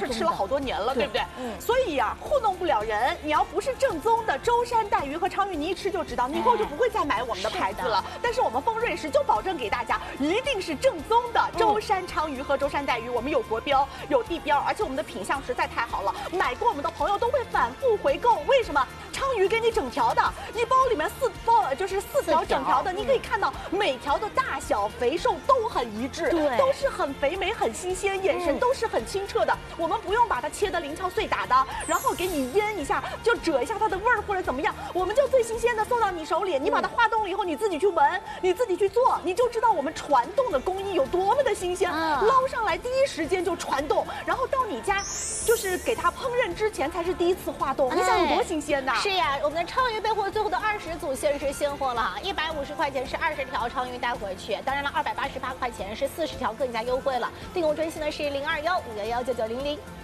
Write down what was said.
吃了好多年了，对不对？所以呀，糊弄不了人。你要不是正宗的舟山带鱼和鲳鱼，你一吃就知道，你以后就不会再买我们的牌子了。但是我们丰瑞食就保证给大家，一定是正宗的舟山鲳鱼和舟山带鱼。我们有国标，有地标，而且我们的品相实在太好了，买过我们的朋友都会反复回购。为什么？鲳鱼给你整条的，一包里面4条整条的，你可以看到每条的大小、肥瘦都很一致，都是很肥美、很新鲜，眼神都是很清澈的。我们不用把它切得零敲碎打的，然后给你腌一下，就遮一下它的味儿或者怎么样，我们就最新鲜的送到你手里。你把它化冻了以后，你自己去闻，你自己去做，你就知道我们传冻的工艺有多么的新鲜。捞上来第一时间就传冻，然后到你家就是给它烹饪之前才是第一次化冻，你想有多新鲜呐？ 是呀，我们的鲳鱼备货最后的20组限时现货了哈，150块钱是20条鲳鱼带回去，当然了，288块钱是40条，更加优惠了。订购专线呢是0215119900。